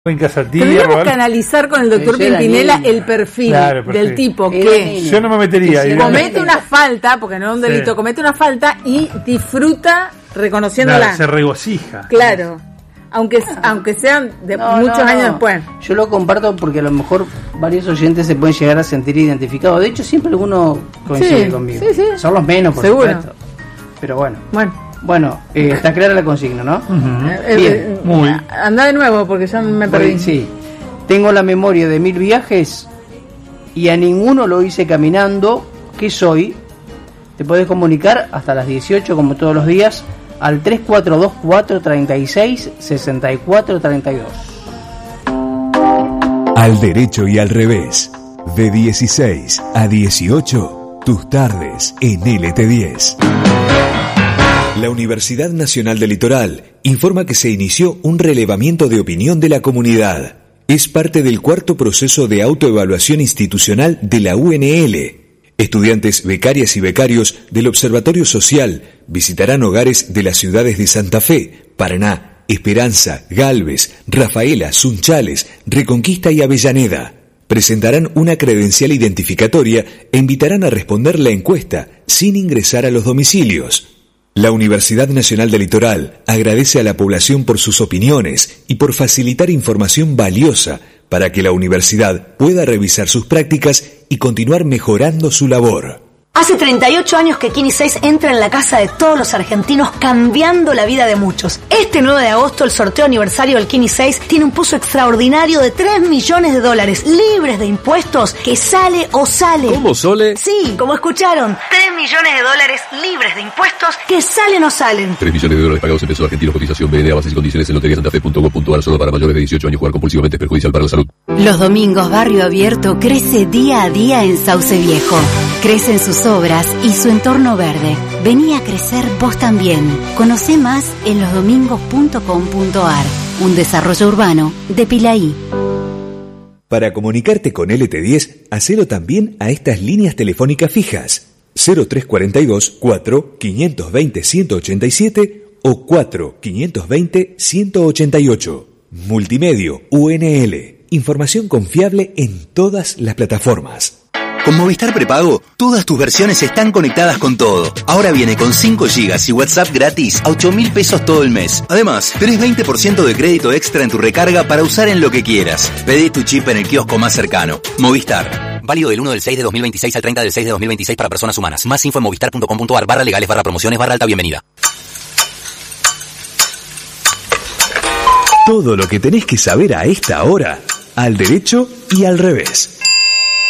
en casa tía. Tendríamos que analizar con el doctor Pimpinela el perfil del tipo que yo no me metería. Comete una falta, porque no es un delito, comete una falta y disfruta reconociéndola. Se regocija. Claro. Aunque sean de muchos años después. Yo lo comparto porque a lo mejor varios oyentes se pueden llegar a sentir identificados. De hecho, siempre alguno coincide conmigo. Sí. Son los menos, por supuesto. Pero bueno, está clara la consigna, ¿no? Bien. Anda de nuevo porque ya me perdí. Sí. Tengo la memoria de 1000 viajes y a ninguno lo hice caminando. ¿Qué soy? Te podés comunicar hasta las 18 como todos los días al 3424366432. Al derecho y al revés, de 16 a 18, tus tardes en LT10. La Universidad Nacional del Litoral informa que se inició un relevamiento de opinión de la comunidad. Es parte del cuarto proceso de autoevaluación institucional de la UNL. Estudiantes, becarias y becarios del Observatorio Social visitarán hogares de las ciudades de Santa Fe, Paraná, Esperanza, Galvez, Rafaela, Sunchales, Reconquista y Avellaneda. Presentarán una credencial identificatoria e invitarán a responder la encuesta sin ingresar a los domicilios. La Universidad Nacional del Litoral agradece a la población por sus opiniones y por facilitar información valiosa para que la universidad pueda revisar sus prácticas y continuar mejorando su labor. Hace 38 años que Kini 6 entra en la casa de todos los argentinos, cambiando la vida de muchos. Este 9 de agosto, el sorteo aniversario del Kini 6 tiene un pozo extraordinario de $3 millones, libres de impuestos, que sale o sale. ¿Cómo, Sole? Sí, como escucharon, $3 millones libres de impuestos, que salen o salen. $3 millones pagados en pesos argentinos, cotización BNA, bases y condiciones en loteriasantafe.com.ar, solo para mayores de 18 años. Jugar compulsivamente es perjudicial para la salud. Los domingos Barrio Abierto crece día a día en Sauce Viejo. Crecen sus obras y su entorno verde. Vení a crecer vos también. Conocé más en losdomingos.com.ar. Un desarrollo urbano de Pilaí. Para comunicarte con LT10, hacelo también a estas líneas telefónicas fijas: 0342 4 520 187 o 4 520 188. Multimedio UNL. Información confiable en todas las plataformas. Con Movistar Prepago, todas tus versiones están conectadas con todo. Ahora viene con 5 GB y WhatsApp gratis a 8.000 pesos todo el mes. Además, tenés 20% de crédito extra en tu recarga para usar en lo que quieras. Pedí tu chip en el kiosco más cercano. Movistar. Válido del 1 del 6 de 2026 al 30 del 6 de 2026 para personas humanas. Más info en movistar.com.ar/legales/promociones/alta bienvenida. Todo lo que tenés que saber a esta hora, al derecho y al revés.